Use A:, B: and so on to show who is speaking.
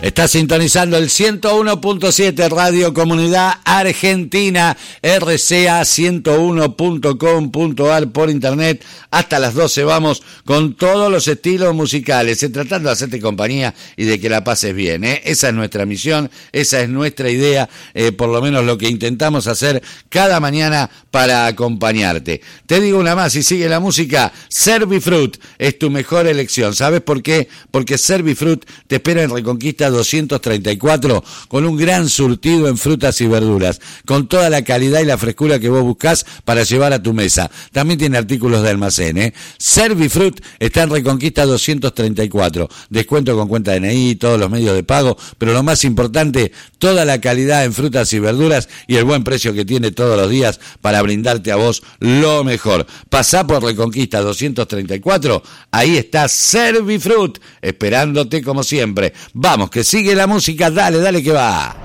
A: Está sintonizando el 101.7 Radio Comunidad Argentina, rca101.com.ar por internet. Hasta las 12 vamos con todos los estilos musicales, tratando de hacerte compañía y de que la pases bien. Esa es nuestra misión, esa es nuestra idea, por lo menos lo que intentamos hacer cada mañana para acompañarte. Te digo una más, y sigue la música, Servifrut es tu mejor elección. ¿Sabes por qué? Porque Servifrut te espera en Reconquista 234 con un gran surtido en frutas y verduras, con toda la calidad y la frescura que vos buscás para llevar a tu mesa. También tiene artículos de almacén. Servifrut está en Reconquista 234. Descuento con cuenta DNI, todos los medios de pago, pero lo más importante, toda la calidad en frutas y verduras y el buen precio que tiene todos los días para brindarte a vos lo mejor. Pasá por Reconquista 234, ahí está Servifrut, esperándote como siempre. Vamos, que sigue la música, dale que va.